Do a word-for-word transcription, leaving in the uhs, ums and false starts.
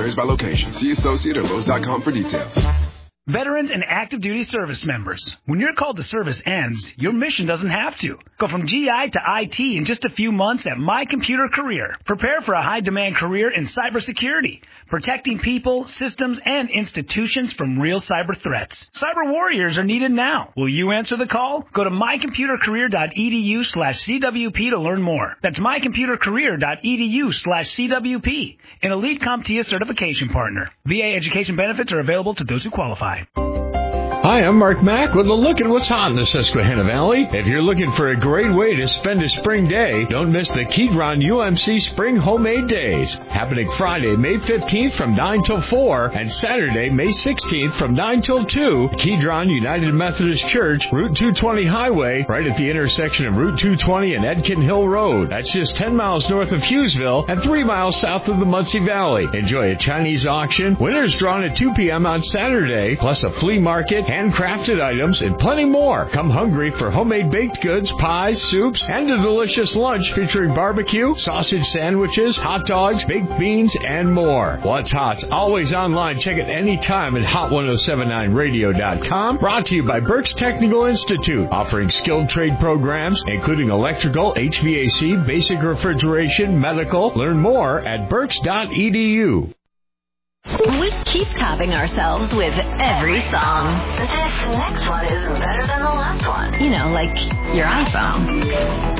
varies by location. See associate or Lowe's dot com for details. Veterans and active duty service members. When your call to service ends, your mission doesn't have to. Go from G I to I T in just a few months at My Computer Career. Prepare for a high-demand career in cybersecurity, protecting people, systems, and institutions from real cyber threats. Cyber warriors are needed now. Will you answer the call? Go to mycomputercareer.edu slash CWP to learn more. That's mycomputercareer.edu slash CWP, an Elite CompTIA certification partner. V A education benefits are available to those who qualify. Hi, I'm Mark Mack with a look at what's hot in the Susquehanna Valley. If you're looking for a great way to spend a spring day, don't miss the Kedron U M C Spring Homemade Days, happening Friday, May fifteenth from nine till four, and Saturday, May sixteenth from nine till two, Kedron United Methodist Church, Route two twenty Highway, right at the intersection of Route two twenty and Edkin Hill Road. That's just ten miles north of Hughesville and three miles south of the Muncie Valley. Enjoy a Chinese auction, winners drawn at two p.m. on Saturday, plus a flea market, handcrafted items, and plenty more. Come hungry for homemade baked goods, pies, soups, and a delicious lunch featuring barbecue, sausage sandwiches, hot dogs, baked beans, and more. What's Hot's always online. Check it anytime at hot ten seventy-nine radio dot com. Brought to you by Berks Technical Institute, offering skilled trade programs, including electrical, H V A C, basic refrigeration, medical. Learn more at berks dot e d u. We keep topping ourselves with every song. This next one is better than the last one. You know, like your iPhone.